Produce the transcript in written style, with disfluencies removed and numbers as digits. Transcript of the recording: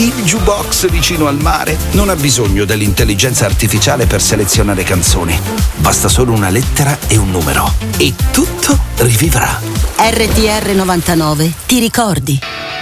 Il jukebox vicino al mare non ha bisogno dell'intelligenza artificiale per selezionare canzoni. Basta solo una lettera e un numero e tutto rivivrà. RTR 99, ti ricordi?